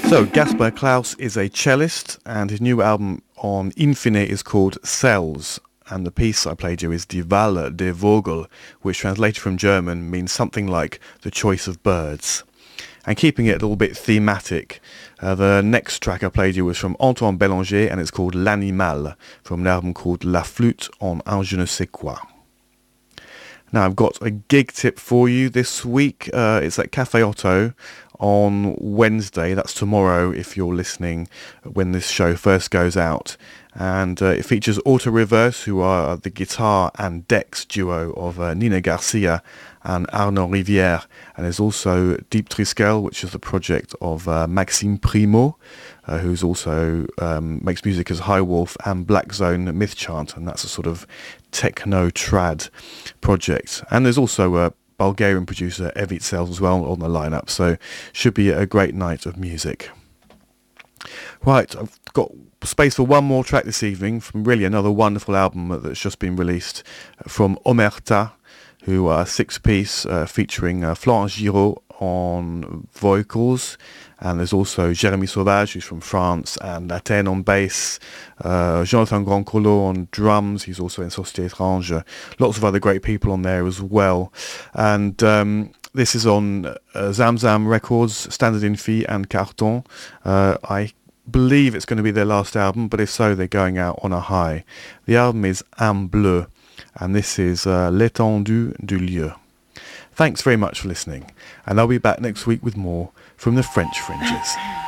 So, Gasper Klaus is a cellist, and his new album on Infine is called Cells. And the piece I played you is Die Wahl der Vogel, which translated from German means something like the choice of birds. And keeping it a little bit thematic, the next track I played you was from Antoine Bélanger, and it's called L'Animal, from an album called La Flûte en un je ne sais quoi. Now, I've got a gig tip for you this week. It's at Cafe Otto on Wednesday. That's tomorrow if you're listening when this show first goes out. And it features Auto Reverse, who are the guitar and Dex duo of Nina Garcia and Arnaud Rivière. And there's also Deep Triskel, which is the project of Maxime Primo, who's also makes music as High Wolf and Black Zone Myth Chant, and that's a sort of techno-trad project. And there's also a Bulgarian producer Evit Cells as well on the lineup, so should be a great night of music. Right, I've got space for one more track this evening from really another wonderful album that's just been released from Omerta, who are a six-piece featuring Florence Giraud on vocals, and there's also Jérémy Sauvage, who's from France, and Athènes on bass, Jonathan Grandcolo on drums, he's also in Société Étrange, lots of other great people on there as well. And this is on Zamzam Records, Standard Infi and Carton. I believe it's going to be their last album, but if so, they're going out on a high. The album is Âme Bleue, and this is L'étendue du lieu. Thanks very much for listening, and I'll be back next week with more from the French Fringes.